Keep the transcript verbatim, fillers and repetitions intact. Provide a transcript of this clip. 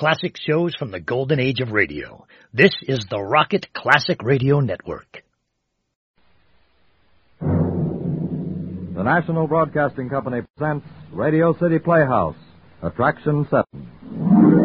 classic shows from the golden age of radio. This is the Rocket Classic Radio Network. The National Broadcasting Company presents Radio City Playhouse, Attraction seven.